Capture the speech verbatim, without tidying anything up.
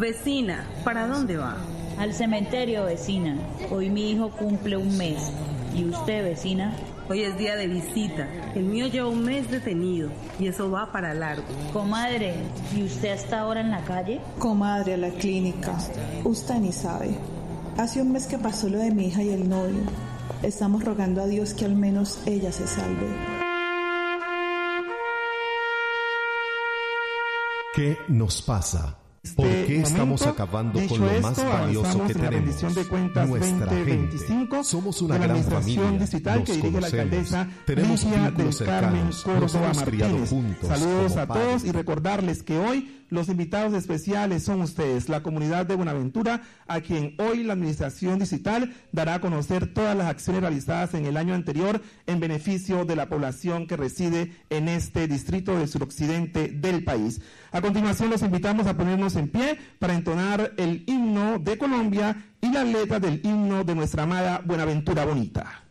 Vecina, ¿para dónde va? Al cementerio, vecina. Hoy mi hijo cumple un mes. ¿Y usted, vecina? Hoy es día de visita. El mío lleva un mes detenido y eso va para largo. Comadre, ¿y usted hasta ahora en la calle? Comadre, a la clínica. Usted ni sabe. Hace un mes que pasó lo de mi hija y el novio. Estamos rogando a Dios que al menos ella se salve. ¿Qué nos pasa? ¿Por qué estamos acabando con lo más valioso que tenemos? Nuestra gente. Somos una gran familia. Nos conocemos. Tenemos vínculos cercanos. Nos hemos criado juntos. Saludos a todos y recordarles que hoy los invitados especiales son ustedes, la comunidad de Buenaventura, a quien hoy la Administración Distrital dará a conocer todas las acciones realizadas en el año anterior en beneficio de la población que reside en este distrito del suroccidente del país. A continuación los invitamos a ponernos en pie para entonar el himno de Colombia y la letra del himno de nuestra amada Buenaventura Bonita.